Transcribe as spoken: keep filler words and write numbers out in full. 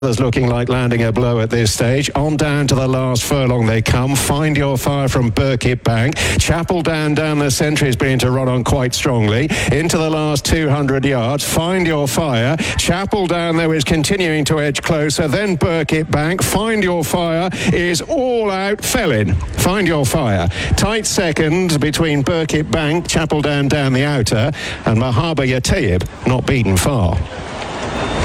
Others looking like landing a blow at this stage. On down to the last furlong they come. Find Your Fire from Burkitt Bank. Chapel Down down the centre is beginning to run on quite strongly. Into the last two hundred yards. Find Your Fire. Chapel Down though is continuing to edge closer. Then Burkitt Bank. Find Your Fire is all out. Felin. Find Your Fire. Tight second between Burkitt Bank, Chapel Down down the outer, and Mahaba Yatayib not beaten far.